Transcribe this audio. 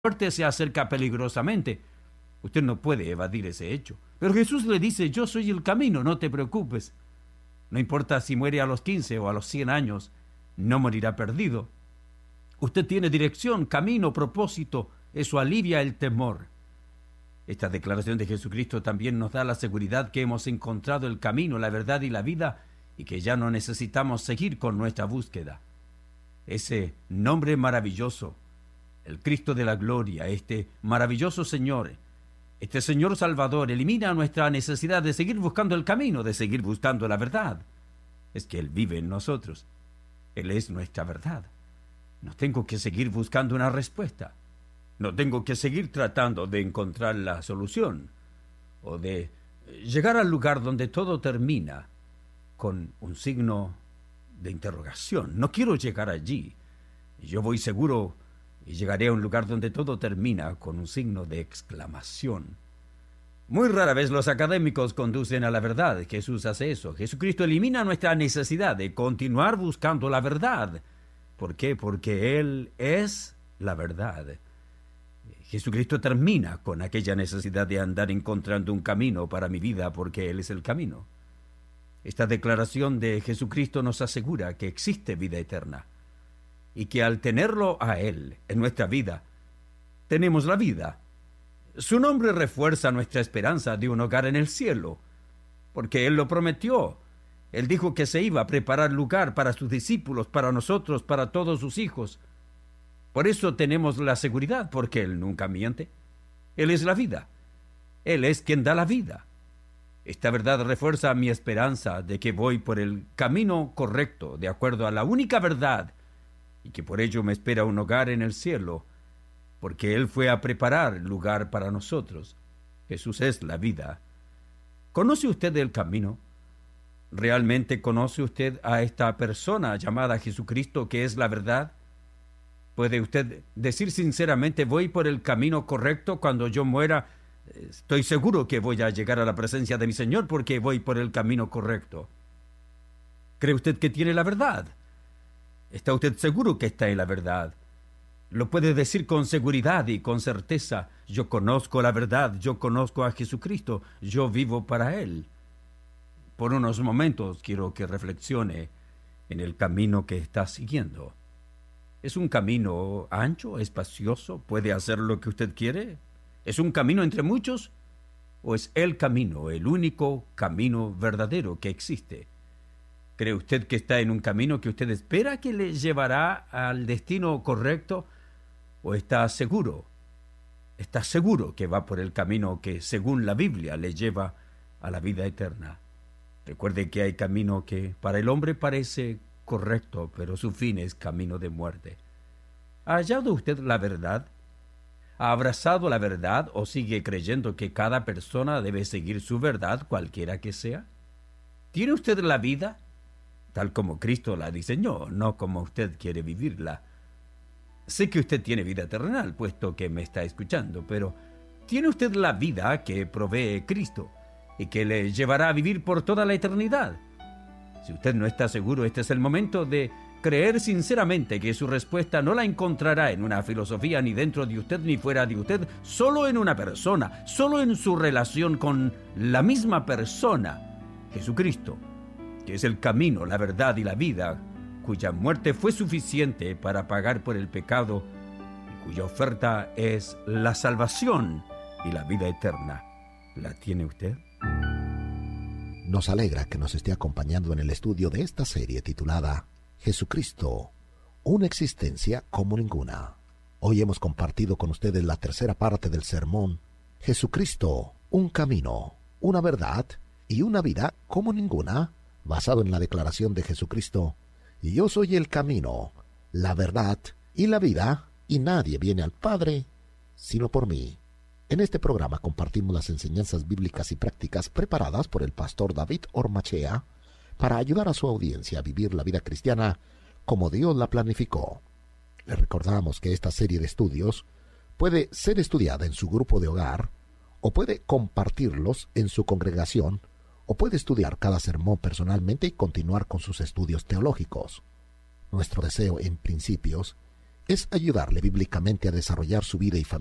muerte se acerca peligrosamente. Usted no puede evadir ese hecho. Pero Jesús le dice: yo soy el camino, no te preocupes. No importa si muere a los 15 o a los 100 años, no morirá perdido. Usted tiene dirección, camino, propósito. Eso alivia el temor. Esta declaración de Jesucristo también nos da la seguridad que hemos encontrado el camino, la verdad y la vida, y que ya no necesitamos seguir con nuestra búsqueda. Ese nombre maravilloso, el Cristo de la gloria, este maravilloso Señor, este Señor Salvador, elimina nuestra necesidad de seguir buscando el camino, de seguir buscando la verdad. Es que Él vive en nosotros. Él es nuestra verdad. No tengo que seguir buscando una respuesta. No tengo que seguir tratando de encontrar la solución o de llegar al lugar donde todo termina con un signo de interrogación. No quiero llegar allí. Yo voy seguro y llegaré a un lugar donde todo termina con un signo de exclamación. Muy rara vez los académicos conducen a la verdad. Jesús hace eso. Jesucristo elimina nuestra necesidad de continuar buscando la verdad. ¿Por qué? Porque Él es la verdad. Jesucristo termina con aquella necesidad de andar encontrando un camino para mi vida, porque Él es el camino. Esta declaración de Jesucristo nos asegura que existe vida eterna y que al tenerlo a Él en nuestra vida, tenemos la vida. Su nombre refuerza nuestra esperanza de un hogar en el cielo, porque Él lo prometió. Él dijo que se iba a preparar lugar para sus discípulos, para nosotros, para todos sus hijos. Por eso tenemos la seguridad, porque Él nunca miente. Él es la vida. Él es quien da la vida. Esta verdad refuerza mi esperanza de que voy por el camino correcto, de acuerdo a la única verdad, y que por ello me espera un hogar en el cielo, porque Él fue a preparar lugar para nosotros. Jesús es la vida. ¿Conoce usted el camino? ¿Realmente conoce usted a esta persona llamada Jesucristo, que es la verdad? ¿Puede usted decir sinceramente: voy por el camino correcto? Cuando yo muera, estoy seguro que voy a llegar a la presencia de mi Señor porque voy por el camino correcto. ¿Cree usted que tiene la verdad? ¿Está usted seguro que está en la verdad? Lo puede decir con seguridad y con certeza: yo conozco la verdad, yo conozco a Jesucristo, yo vivo para Él. Por unos momentos quiero que reflexione en el camino que está siguiendo. ¿Es un camino ancho, espacioso? ¿Puede hacer lo que usted quiere? ¿Es un camino entre muchos? ¿O es el camino, el único camino verdadero que existe? ¿Cree usted que está en un camino que usted espera que le llevará al destino correcto? ¿O está seguro? ¿Está seguro que va por el camino que, según la Biblia, le lleva a la vida eterna? Recuerde que hay camino que para el hombre parece correcto, pero su fin es camino de muerte. ¿Ha hallado usted la verdad? ¿Ha abrazado la verdad o sigue creyendo que cada persona debe seguir su verdad, cualquiera que sea? ¿Tiene usted la vida tal como Cristo la diseñó, no como usted quiere vivirla? Sé que usted tiene vida terrenal, puesto que me está escuchando, pero ¿tiene usted la vida que provee Cristo y que le llevará a vivir por toda la eternidad? Si usted no está seguro, este es el momento de creer sinceramente que su respuesta no la encontrará en una filosofía, ni dentro de usted ni fuera de usted, solo en una persona, solo en su relación con la misma persona, Jesucristo, que es el camino, la verdad y la vida, cuya muerte fue suficiente para pagar por el pecado y cuya oferta es la salvación y la vida eterna. ¿La tiene usted? Nos alegra que nos esté acompañando en el estudio de esta serie titulada Jesucristo, una existencia como ninguna. Hoy hemos compartido con ustedes la tercera parte del sermón Jesucristo, un camino, una verdad y una vida como ninguna, basado en la declaración de Jesucristo: y yo soy el camino, la verdad y la vida, y nadie viene al Padre sino por mí. En este programa compartimos las enseñanzas bíblicas y prácticas preparadas por el pastor David Ormachea para ayudar a su audiencia a vivir la vida cristiana como Dios la planificó. Les recordamos que esta serie de estudios puede ser estudiada en su grupo de hogar, o puede compartirlos en su congregación, o puede estudiar cada sermón personalmente y continuar con sus estudios teológicos. Nuestro deseo en principios es ayudarle bíblicamente a desarrollar su vida y familia